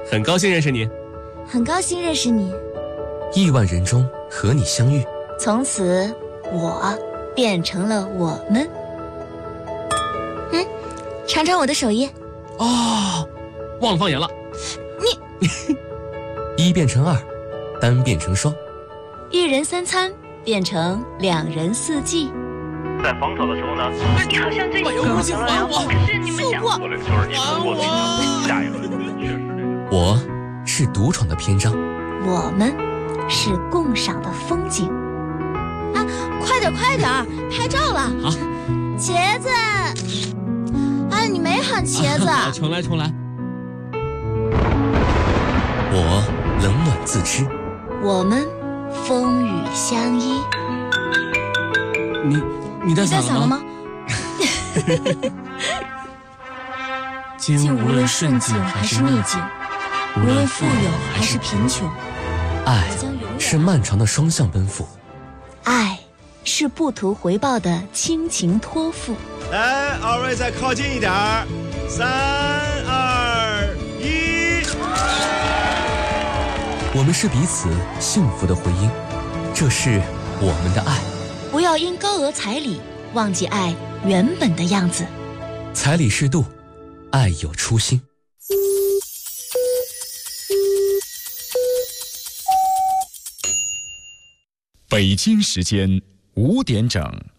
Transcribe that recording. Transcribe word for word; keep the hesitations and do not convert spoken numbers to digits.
很高兴认识你。 很高兴认识你。 亿万人中和你相遇， 从此我变成了我们。嗯，尝尝我的手艺。 哦，忘了放盐了。 你一变成二，单变成双， 一人三餐变成两人四季。 在防守的时候呢， 你好像最近有信还我， 可是你们讲策略就是你通过技巧，下一轮确实这个。 我是独闯的篇章， 我们是共赏的风景。啊，快点快点，拍照了。 好， 茄子。哎，你没喊茄子。 啊、重来重来。 我冷暖自知， 我们风雨相依。 你你在散了吗？ 今无论顺境还是逆境，无论富有还是贫穷， 爱是漫长的双向奔赴， 爱是不图回报的亲情托付。 来，二位再靠近一点儿，三二一。 我们是彼此幸福的回音，这是我们的爱。 不要因高额彩礼忘记爱原本的样子。 彩礼适度，爱有初心。 北京时间五点整。